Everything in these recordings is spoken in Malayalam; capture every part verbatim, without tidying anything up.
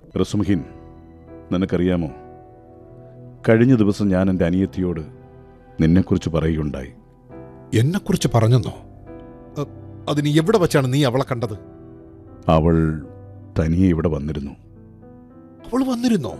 റസുംഹിൻ, നിനക്കറിയാമോ, കഴിഞ്ഞ ദിവസം ഞാൻ എൻ്റെ അനിയത്തിയോട് നിന്നെക്കുറിച്ച് പറയുകയുണ്ടായി. എന്നെക്കുറിച്ച് പറഞ്ഞെന്നോ? അതിന് എവിടെ വച്ചാണ് നീ അവളെ കണ്ടത്? അവൾ തനിയെ ഇവിടെ വന്നിരുന്നു. അവൾ വന്നിരുന്നോ?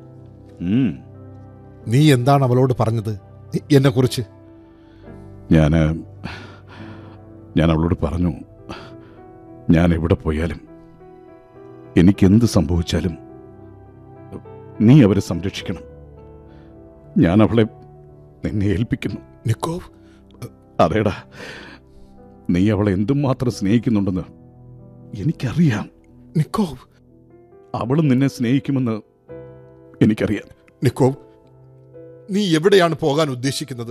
നീ എന്താണ് അവളോട് പറഞ്ഞത് എന്നെക്കുറിച്ച്? ഞാൻ ഞാൻ അവളോട് പറഞ്ഞു, ഞാൻ എവിടെ പോയാലും എനിക്കെന്ത് സംഭവിച്ചാലും നീ അവരെ സംരക്ഷിക്കണം. ഞാൻ അവളെ നിന്നെ ഏൽപ്പിക്കുന്നു. നിക്കോവ്, അതേടാ, നീ അവളെ എന്തുമാത്രം സ്നേഹിക്കുന്നുണ്ടെന്ന് എനിക്കറിയാം. നിക്കോവ്, അവളും നിന്നെ സ്നേഹിക്കുമെന്ന് എനിക്കറിയാം. നിക്കോവ്, നീ എവിടെയാണ് പോകാൻ ഉദ്ദേശിക്കുന്നത്?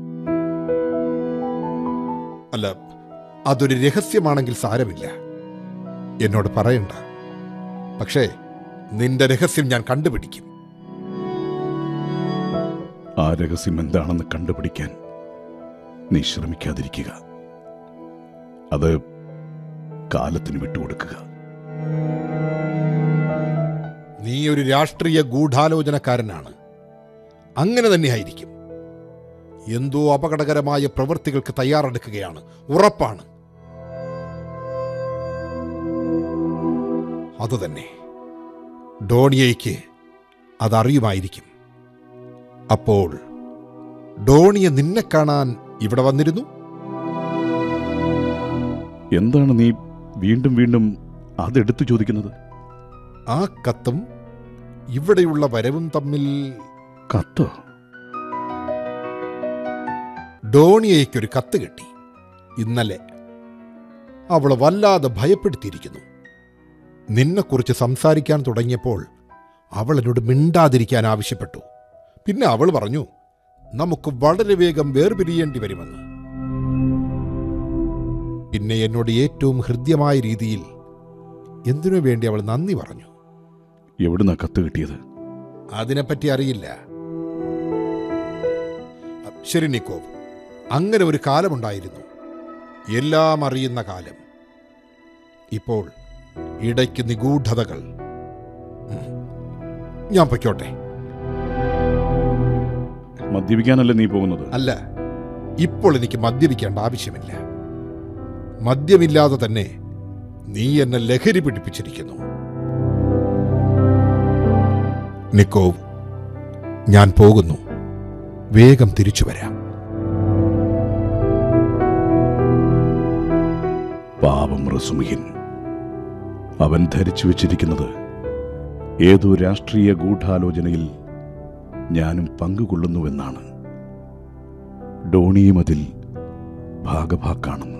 അല്ല, അതൊരു രഹസ്യമാണെങ്കിൽ സാരമില്ല, എന്നോട് പറയണ്ട. പക്ഷേ നിന്റെ രഹസ്യം ഞാൻ കണ്ടുപിടിക്കും. ആ രഹസ്യം എന്താണെന്ന് കണ്ടുപിടിക്കാൻ നീ ശ്രമിക്കാതിരിക്കുക. അത് കാലത്തിന് വിട്ടുകൊടുക്കുക. നീ ഒരു രാഷ്ട്രീയ ഗൂഢാലോചനക്കാരനാണ്. അങ്ങനെ തന്നെയായിരിക്കും. എന്തോ അപകടകരമായ പ്രവൃത്തികൾക്ക് തയ്യാറെടുക്കുകയാണ്, ഉറപ്പാണ്. അതുതന്നെ ഡോണിയയ്ക്ക് അതറിയുമായിരിക്കും. അപ്പോൾ ഡോണിയ നിന്നെ കാണാൻ ഇവിടെ വന്നിരുന്നു. എന്താണ് നീ വീണ്ടും വീണ്ടും അതെടുത്തു ചോദിക്കുന്നത്? ആ കത്തും ഇവിടെയുള്ള വരവും തമ്മിൽ... കത്തോ? ഡോണിയയ്ക്കൊരു കത്ത് കിട്ടി ഇന്നലെ. അവളെ വല്ലാതെ ഭയപ്പെടുത്തിയിരിക്കുന്നു. നിന്നെക്കുറിച്ച് സംസാരിക്കാൻ തുടങ്ങിയപ്പോൾ അവൾ എന്നോട് മിണ്ടാതിരിക്കാൻ ആവശ്യപ്പെട്ടു. പിന്നെ അവൾ പറഞ്ഞു, നമുക്ക് വളരെ വേഗം വേർപിരിയേണ്ടി വരുമെന്ന്. പിന്നെ എന്നോട് ഏറ്റവും ഹൃദ്യമായ രീതിയിൽ എന്തിനു വേണ്ടി അവൾ നന്ദി പറഞ്ഞു. എവിടുന്നാ കത്ത് കിട്ടിയത്? അതിനെപ്പറ്റി അറിയില്ല. ശരി നിക്കോവ്, അങ്ങനെ ഒരു കാലമുണ്ടായിരുന്നു, എല്ലാം അറിയുന്ന കാലം. ഇപ്പോൾ ഇടയ്ക്ക് നിഗൂഢതകൾ. ഞാൻ പൊയ്ക്കോട്ടെ. മദ്യപിക്കാനല്ലേ നീ പോകുന്നത്? അല്ല, ഇപ്പോൾ എനിക്ക് മദ്യപിക്കേണ്ട ആവശ്യമില്ല. മദ്യമില്ലാതെ തന്നെ നീ എന്നെ ലഹരി പിടിപ്പിച്ചിരിക്കുന്നു. നിക്കോവ്, ഞാൻ പോകുന്നു. വേഗം തിരിച്ചു വരാം. പാവം റസുംഹിൻ. അവൻ ധരിച്ചു വച്ചിരിക്കുന്നത് ഏതോ രാഷ്ട്രീയ ഗൂഢാലോചനയിൽ ഞാനും പങ്കുകൊള്ളുന്നുവെന്നാണ്. ഡോണിയും അതിൽ ഭാഗഭാക്കാണെന്ന്.